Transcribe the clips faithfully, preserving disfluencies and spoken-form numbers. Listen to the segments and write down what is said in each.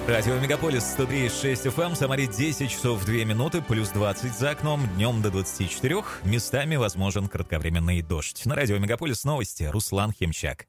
Радио Мегаполис сто три и шесть эф эм, Самаре десять часов две минуты, плюс двадцать за окном, днем до двадцати четырёх, местами возможен кратковременный дождь. На Радио Мегаполис новости, Руслан Химчак.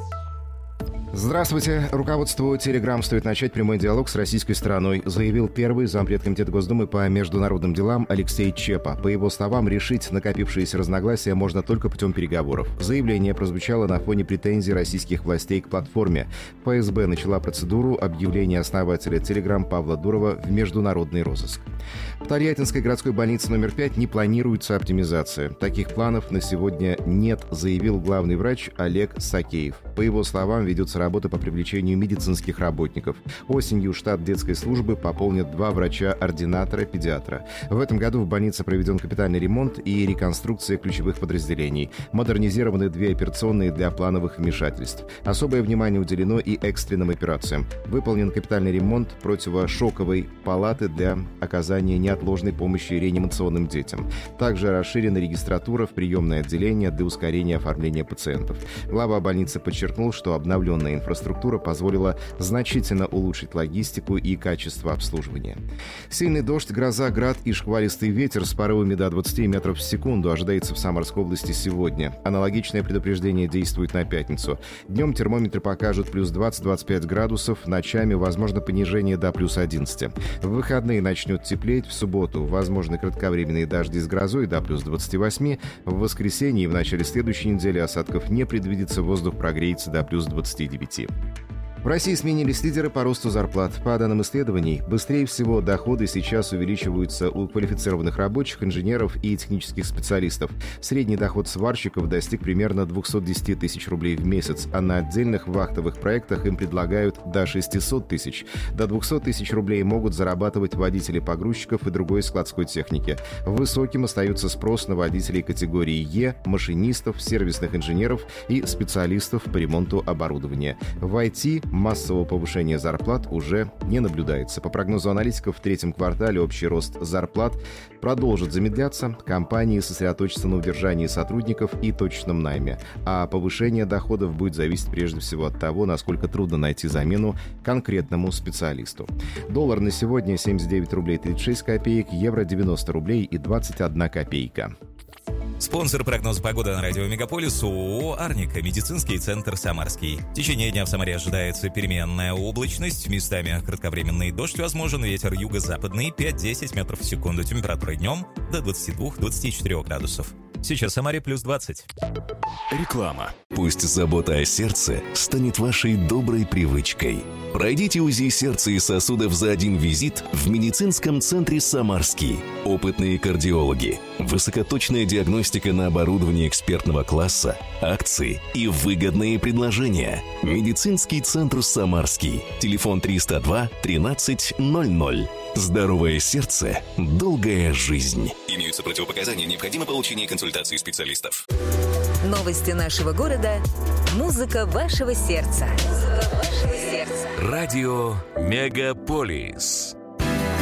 Здравствуйте. Руководству Telegram стоит начать прямой диалог с российской стороной, заявил первый зампред комитета Госдумы по международным делам Алексей Чепа. По его словам, решить накопившиеся разногласия можно только путем переговоров. Заявление прозвучало на фоне претензий российских властей к платформе. Пэ эс бэ начала процедуру объявления основателя Telegram Павла Дурова в международный розыск. В Тольяттинской городской больнице номер пять не планируется оптимизация. Таких планов на сегодня нет, заявил главный врач Олег Сакеев. По его словам, ведется работа по привлечению медицинских работников. Осенью штат детской службы пополнят два врача-ординатора-педиатра. В этом году в больнице проведен капитальный ремонт и реконструкция ключевых подразделений. Модернизированы две операционные для плановых вмешательств. Особое внимание уделено и экстренным операциям. Выполнен капитальный ремонт противошоковой палаты для оказания неотложной помощи реанимационным детям. Также расширена регистратура в приемное отделение для ускорения оформления пациентов. Глава больницы подчеркнул, что обновленная инфраструктура позволила значительно улучшить логистику и качество обслуживания. Сильный дождь, гроза, град и шквалистый ветер с порывами до двадцати метров в секунду ожидается в Самарской области сегодня. Аналогичное предупреждение действует на пятницу. Днем термометры покажут плюс двадцать - двадцать пять градусов, ночами возможно понижение до плюс одиннадцати. В выходные начнет теплеть, в субботу возможны кратковременные дожди с грозой до плюс двадцати восьми, в воскресенье и в начале следующей недели осадков не предвидится, воздух прогреется до плюс двадцати девяти. В России сменились лидеры по росту зарплат. По данным исследований, быстрее всего доходы сейчас увеличиваются у квалифицированных рабочих, инженеров и технических специалистов. Средний доход сварщиков достиг примерно двести десять тысяч рублей в месяц, а на отдельных вахтовых проектах им предлагают до шестисот тысяч. До двухсот тысяч рублей могут зарабатывать водители погрузчиков и другой складской техники. Высоким остается спрос на водителей категории Е, машинистов, сервисных инженеров и специалистов по ремонту оборудования. В ай ти массового повышения зарплат уже не наблюдается. По прогнозу аналитиков, в третьем квартале общий рост зарплат продолжит замедляться. Компании сосредоточатся на удержании сотрудников и точном найме. А повышение доходов будет зависеть прежде всего от того, насколько трудно найти замену конкретному специалисту. Доллар на сегодня семьдесят девять рублей тридцать шесть копеек, евро девяносто рублей и двадцать одна копейка. Спонсор прогноза погоды на Радио Мегаполис ООО «Арника», медицинский центр «Самарский». В течение дня в Самаре ожидается переменная облачность, местами кратковременный дождь возможен, ветер юго-западный пять - десять метров в секунду, температура днем до двадцати двух - двадцати четырёх градусов. Сейчас в Самаре плюс двадцать. Реклама. Пусть забота о сердце станет вашей доброй привычкой. Пройдите УЗИ сердца и сосудов за один визит в медицинском центре «Самарский». Опытные кардиологи, высокоточная диагностика на оборудовании экспертного класса, акции и выгодные предложения. Медицинский центр «Самарский». Телефон триста два тринадцать ноль ноль. Здоровое сердце, долгая жизнь. Имеются противопоказания, необходимо получение консультации специалистов. Новости нашего города. Музыка вашего сердца. Музыка вашего сердца. Радио Мегаполис.